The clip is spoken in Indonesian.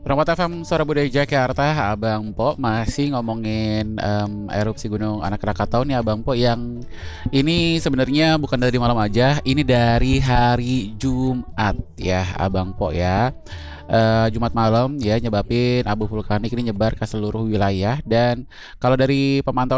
Permata FM Suara Budaya Jakarta, Abang Po masih ngomongin erupsi Gunung Anak Rakatau nih Abang Po, yang ini sebenarnya bukan dari malam aja, ini dari hari Jumat ya Abang Po ya. Jumat malam ya, nyebabin abu vulkanik ini nyebar ke seluruh wilayah. Dan kalau dari pemantauan